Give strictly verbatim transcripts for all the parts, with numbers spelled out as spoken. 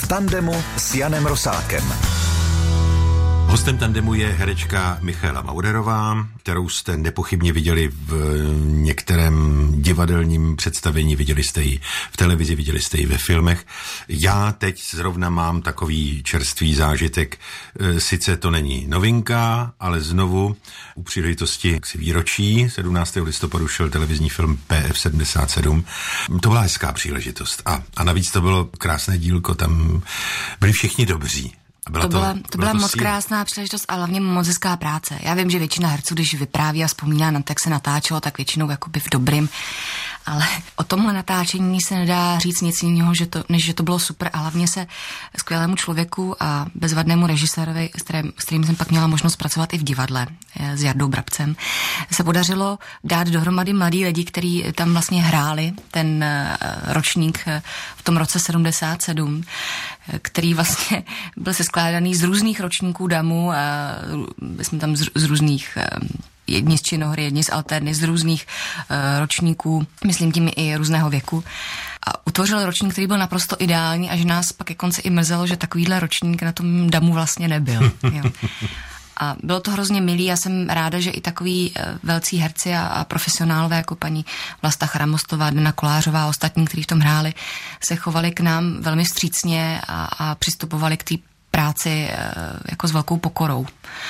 tandemu s Janem Rosátkem. Hostem tandemu je herečka Michaela Maurerová, kterou jste nepochybně viděli v některém divadelním představení, viděli jste ji v televizi, viděli jste ji ve filmech. Já teď zrovna mám takový čerstvý zážitek, sice to není novinka, ale znovu u příležitosti výročí sedmnáctého listopadu šel televizní film P F sedmdesát sedm. To byla hezká příležitost a, a navíc to bylo krásné dílko, tam byli všichni dobří. Byla to, to byla, to byla to moc síla. Krásná příležitost a hlavně moc hezká práce. Já vím, že většina herců, když vypráví a vzpomíná na to, jak se natáčelo, tak většinou jakoby v dobrým, ale o tomhle natáčení se nedá říct nic jiného, že to, než že to bylo super a hlavně se skvělému člověku a bezvadnému režisérovi, s kterým, s kterým jsem pak měla možnost pracovat i v divadle s Jardou Brabcem, se podařilo dát dohromady mladí lidi, kteří tam vlastně hráli ten ročník v tom roce sedmdesát sedm, který vlastně byl seskládaný z různých ročníků damu a jsme tam z, z různých jedni z činohry, jedni z alterny, z různých uh, ročníků, myslím tím i různého věku. A utvořil ročník, který byl naprosto ideální a že nás pak ke konci i mrzelo, že takovýhle ročník na tom damu vlastně nebyl. Jo. A bylo to hrozně milý, já jsem ráda, že i takový uh, velcí herci a, a profesionálové jako paní Vlasta Chramostová, Dana Kolářová a ostatní, kteří v tom hráli, se chovali k nám velmi vstřícně a, a přistupovali k té práci jako s velkou pokorou.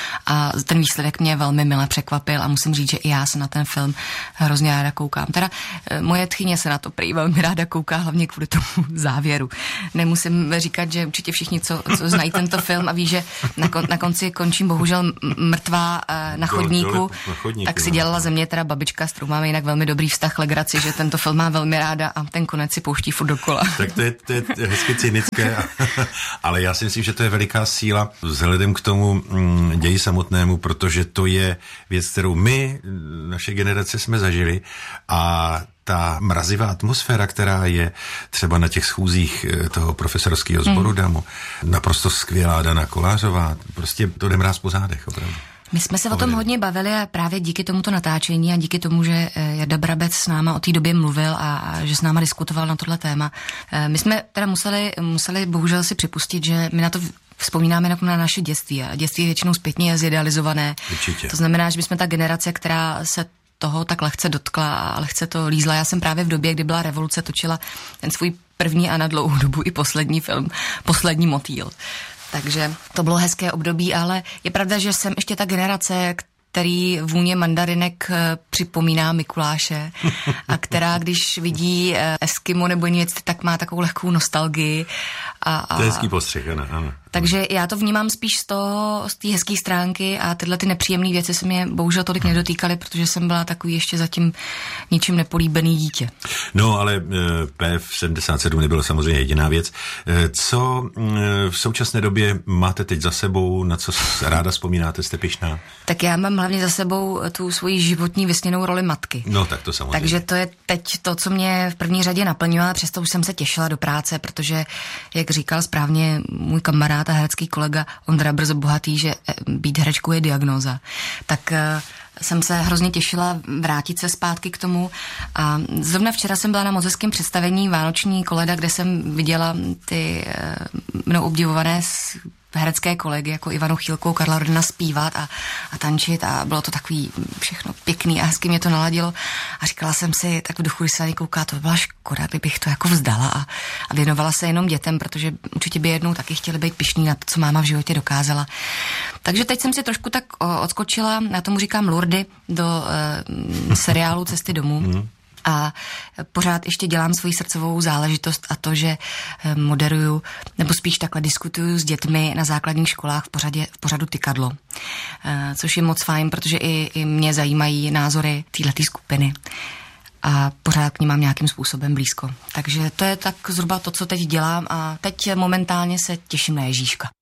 A ten výsledek mě velmi mile překvapil a musím říct, že i já se na ten film hrozně ráda koukám. Teda moje tchyně se na to prý velmi ráda kouká, hlavně kvůli tomu závěru. Nemusím říkat, že určitě všichni, co, co znají tento film a ví, že na, kon, na konci končím bohužel mrtvá na chodníku, dole, dole, chodníku tak si dělala ze mě teda babička, s kterou máme jinak velmi dobrý vztah, legraci, že tento film má velmi ráda a ten konec si pouští furt dokola. Tak to je, to je hezky cynické, ale já si myslím, že to je veliká síla vzhledem k tomu mm, ději samotnému, protože to je věc, kterou my, naše generace, jsme zažili a ta mrazivá atmosféra, která je třeba na těch schůzích toho profesorského sboru hmm. damu, naprosto skvělá Dana Kolářová, prostě to jde mráz po zádech, opravdu. My jsme se o tom hodně bavili a právě díky tomuto natáčení a díky tomu, že Jarda Brabec s náma o té době mluvil a, a že s náma diskutoval na tohle téma. My jsme teda museli, museli bohužel si připustit, že my na to vzpomínáme jako na naše dětství a dětství většinou zpětně je zidealizované. Určitě. To znamená, že my jsme ta generace, která se toho tak lehce dotkla a lehce to lízla. Já jsem právě v době, kdy byla revoluce, točila ten svůj první a na dlouhou dobu i poslední film Poslední motýl. Takže to bylo hezké období, ale je pravda, že jsem ještě ta generace, který vůně mandarinek připomíná Mikuláše a která, když vidí Eskimo nebo něco, tak má takovou lehkou nostalgii. A, a... To je hezký postřeh, ano, ano. Takže já to vnímám spíš z toho, z té hezké stránky a tyhle ty nepříjemné věci se mě bohužel tolik nedotýkaly, protože jsem byla takový ještě zatím ničím nepolíbený dítě. No, ale P F sedmdesát sedm nebyla samozřejmě jediná věc. Co v současné době máte teď za sebou, na co ráda vzpomínáte, jste pyšná? Tak já mám hlavně za sebou tu svoji životní vysněnou roli matky. No, tak to samozřejmě. Takže to je teď to, co mě v první řadě naplňuje, ale přesto už jsem se těšila do práce, protože, jak říkal správně můj kamarád a herecký kolega Ondra Brzo Bohatý, že být herečkou je diagnóza. Tak uh, jsem se hrozně těšila vrátit se zpátky k tomu a zrovna včera jsem byla na moc hezkém představení Vánoční koleda, kde jsem viděla ty uh, mnou obdivované herecké kolegy, jako Ivanu Chýlkovou, Karla Rodina zpívat a, a tančit a bylo to takový všechno pěkný a hezky mě to naladilo a říkala jsem si, tak v duchu, když se na ně kouká, to by byla škoda, kdybych to jako vzdala a, a věnovala se jenom dětem, protože určitě by jednou taky chtěli být pyšní na to, co máma v životě dokázala. Takže teď jsem si trošku tak o, odskočila, na tomu říkám Lourdy, do e, seriálu Cesty domů. Mm. A pořád ještě dělám svoji srdcovou záležitost a to, že moderuju, nebo spíš takhle diskutuju s dětmi na základních školách v, pořadě, v pořadu Tykadlo. Což je moc fajn, protože i, i mě zajímají názory téhletý skupiny. A pořád k ní mám nějakým způsobem blízko. Takže to je tak zhruba to, co teď dělám a teď momentálně se těším na Ježíška.